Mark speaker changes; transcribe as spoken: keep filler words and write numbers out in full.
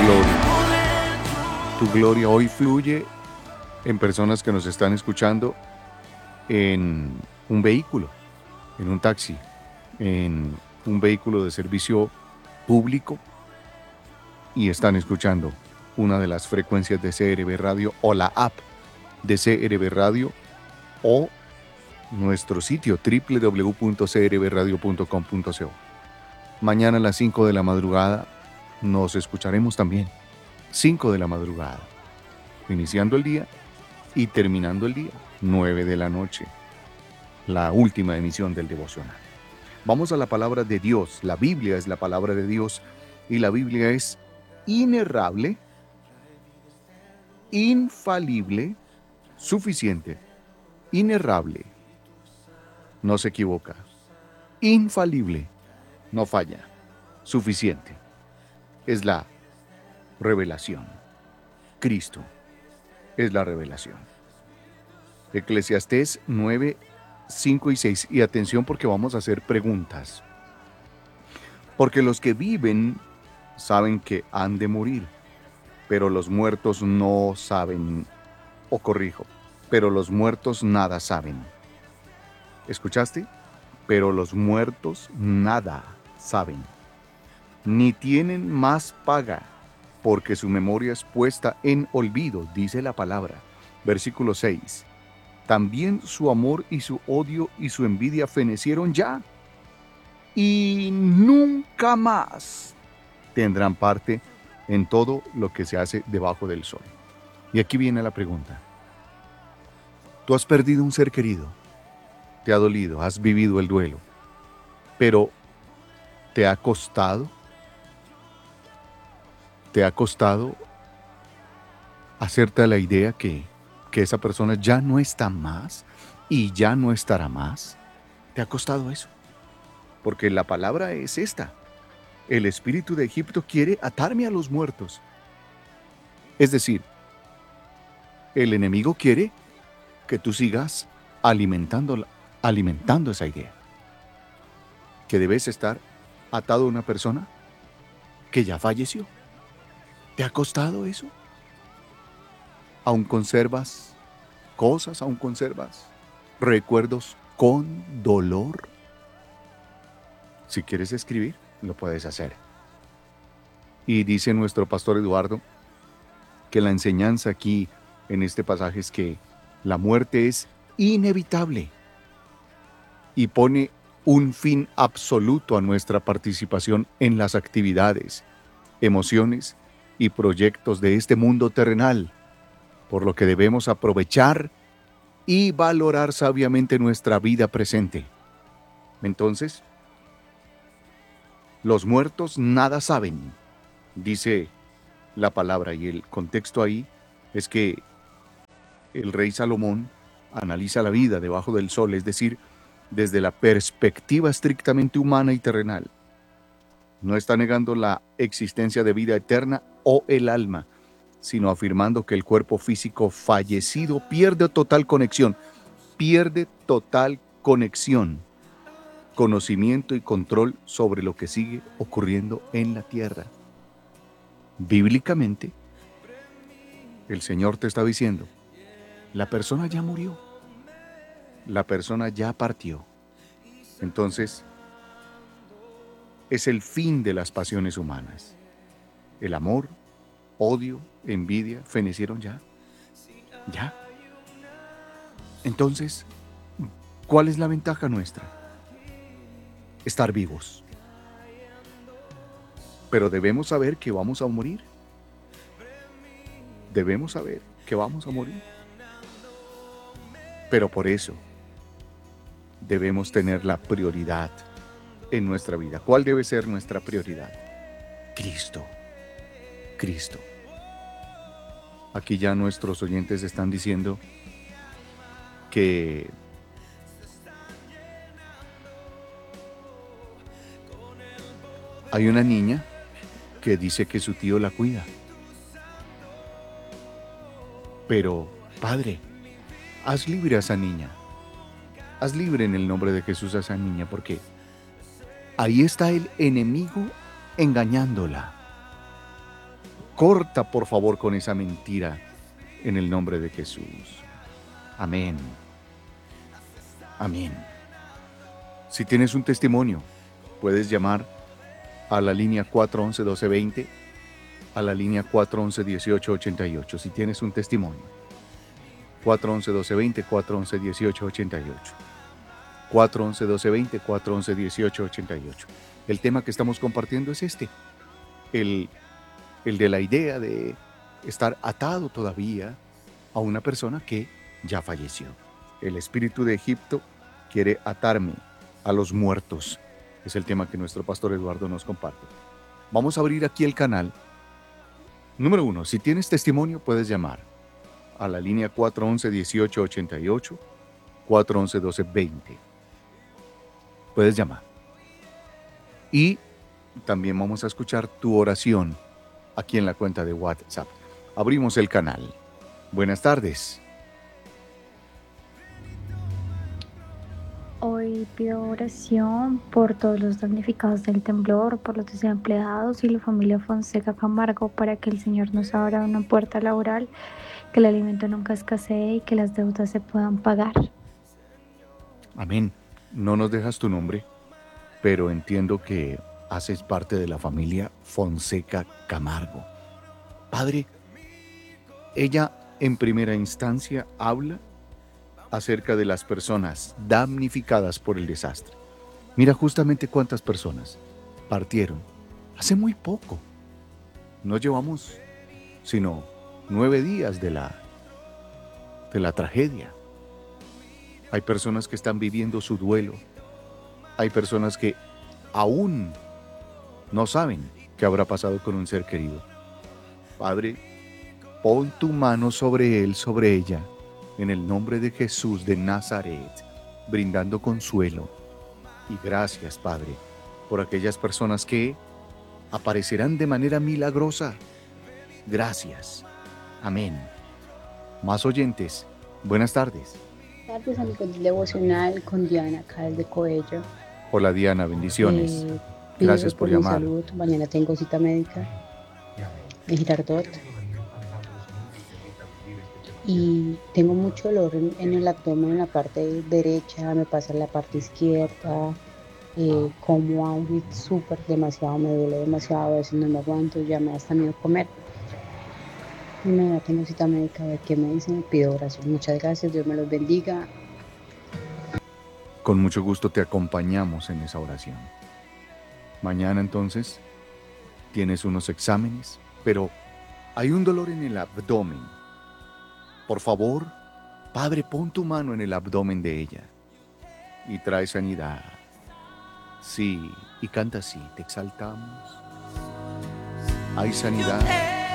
Speaker 1: gloria. Tu gloria hoy fluye en personas que nos están escuchando en un vehículo, en un taxi, en un vehículo de servicio público y están escuchando una de las frecuencias de C R B Radio o la app de C R B Radio o nuestro sitio doble u doble u doble u punto c r b radio punto com punto co. Mañana a las cinco de la madrugada nos escucharemos también. cinco de la madrugada, iniciando el día y terminando el día, nueve de la noche, la última emisión del devocional. Vamos a la palabra de Dios. La Biblia es la palabra de Dios y la Biblia es inerrable, infalible, suficiente, inerrable, no se equivoca, infalible, no falla, suficiente. Es la revelación. Cristo es la revelación. Eclesiastés nueve, cinco y seis. Y atención porque vamos a hacer preguntas. Porque los que viven saben que han de morir, pero los muertos no saben, o corrijo, pero los muertos nada saben. ¿Escuchaste? Pero los muertos nada saben, ni tienen más paga, porque su memoria es puesta en olvido, dice la palabra. Versículo seis. También su amor y su odio y su envidia fenecieron ya, y nunca más tendrán parte en todo lo que se hace debajo del sol. Y aquí viene la pregunta. Tú has perdido un ser querido, te ha dolido, has vivido el duelo, pero ¿te ha costado? ¿Te ha costado hacerte la idea que, que esa persona ya no está más y ya no estará más? ¿Te ha costado eso? Porque la palabra es esta. El espíritu de Egipto quiere atarme a los muertos. Es decir, el enemigo quiere que tú sigas alimentando, alimentando esa idea. Que debes estar atado a una persona que ya falleció. ¿Te ha costado eso? ¿Aún conservas cosas? ¿Aún conservas recuerdos con dolor? Si quieres escribir, lo puedes hacer. Y dice nuestro pastor Eduardo que la enseñanza aquí en este pasaje es que la muerte es inevitable y pone un fin absoluto a nuestra participación en las actividades, emociones y proyectos de este mundo terrenal, por lo que debemos aprovechar y valorar sabiamente nuestra vida presente. Entonces, los muertos nada saben, dice la palabra, y el contexto ahí es que el rey Salomón analiza la vida debajo del sol, es decir, desde la perspectiva estrictamente humana y terrenal. No está negando la existencia de vida eterna o el alma, sino afirmando que el cuerpo físico fallecido pierde total conexión, pierde total conexión, conocimiento y control sobre lo que sigue ocurriendo en la tierra. Bíblicamente, el Señor te está diciendo, la persona ya murió, la persona ya partió. Entonces, es el fin de las pasiones humanas. El amor, odio, envidia, fenecieron ya. Ya. Entonces, ¿cuál es la ventaja nuestra? Estar vivos. Pero debemos saber que vamos a morir. Debemos saber que vamos a morir. Pero por eso debemos tener la prioridad en nuestra vida. ¿Cuál debe ser nuestra prioridad? Cristo. Cristo. Aquí ya nuestros oyentes están diciendo que hay una niña que dice que su tío la cuida. Pero, Padre, haz libre a esa niña. Haz libre en el nombre de Jesús a esa niña, porque ahí está el enemigo engañándola. Corta, por favor, con esa mentira en el nombre de Jesús. Amén. Amén. Si tienes un testimonio, puedes llamar a la línea cuatro once, doce veinte, a la línea cuatro once, dieciocho ochenta y ocho. Si tienes un testimonio, cuatro once, doce veinte, cuatro once, dieciocho ochenta y ocho. cuatro once, doce veinte, cuatro once, dieciocho ochenta y ocho. El tema que estamos compartiendo es este, el, el de la idea de estar atado todavía a una persona que ya falleció. El espíritu de Egipto quiere atarme a los muertos. Es el tema que nuestro pastor Eduardo nos comparte. Vamos a abrir aquí el canal. Número uno, si tienes testimonio, puedes llamar a la línea cuatro once, dieciocho ochenta y ocho, cuatro once, doce veinte. Puedes llamar. Y también vamos a escuchar tu oración aquí en la cuenta de WhatsApp. Abrimos el canal. Buenas tardes.
Speaker 2: Hoy pido oración por todos los damnificados del temblor, por los desempleados y la familia Fonseca Camargo, para que el Señor nos abra una puerta laboral, que el alimento nunca escasee y que las deudas se puedan pagar.
Speaker 1: Amén. No nos dejas tu nombre, pero entiendo que haces parte de la familia Fonseca Camargo. Padre, ella en primera instancia habla acerca de las personas damnificadas por el desastre. Mira justamente cuántas personas partieron hace muy poco. No llevamos sino nueve días de la, de la tragedia. Hay personas que están viviendo su duelo. Hay personas que aún no saben qué habrá pasado con un ser querido. Padre, pon tu mano sobre él, sobre ella, en el nombre de Jesús de Nazaret, brindando consuelo. Y gracias, Padre, por aquellas personas que aparecerán de manera milagrosa. Gracias. Amén. Más oyentes, buenas tardes.
Speaker 3: Buenas tardes, amigos del devocional con Diana, acá desde Coello.
Speaker 1: Hola Diana, bendiciones.
Speaker 3: Eh,
Speaker 1: Gracias
Speaker 3: pido
Speaker 1: por
Speaker 3: por mi
Speaker 1: llamar.
Speaker 3: salud. Mañana tengo cita médica de Girardot. Y tengo mucho dolor en, en el abdomen, en la parte derecha, me pasa en la parte izquierda. Eh, como agua súper demasiado, me duele demasiado, a veces no me aguanto, ya me da hasta miedo comer. Y mañana tengo cita médica, a ver qué me dicen, pido oración. Muchas gracias, Dios me los bendiga.
Speaker 1: Con mucho gusto te acompañamos en esa oración. Mañana entonces tienes unos exámenes, pero hay un dolor en el abdomen. Por favor, Padre, pon tu mano en el abdomen de ella y trae sanidad. Sí, y canta así, te exaltamos. Hay sanidad.